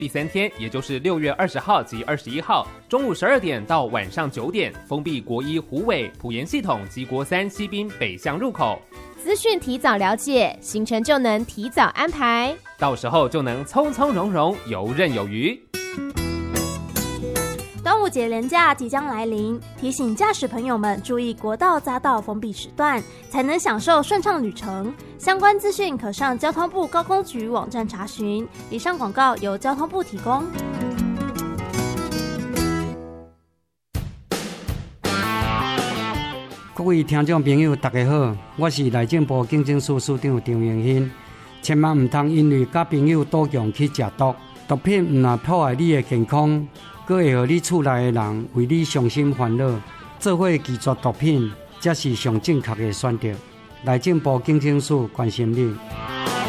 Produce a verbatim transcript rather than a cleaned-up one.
第三天，也就是六月二十号及二十一号中午十二点到晚上九点，封闭国一虎尾、埔盐系统及国三西滨北向入口。 资讯提早了解，行程就能提早安排， 到时候就能从从容容，游刃有余。 端午节连假即将来临，提醒驾驶朋友们注意国道匝道封闭时段，才能享受顺畅旅程。相关资讯可上交通部高工局网站查询。以上广告由交通部提供。 各位听众朋友大家好，我是内政部警政署署长张永新。千万唔通因为甲朋友赌强去食毒，毒品唔但破坏你的健康，阁会互你厝内的人为你伤心烦恼，做伙拒绝毒品，才是上正确的选择。内政部警政署关心你。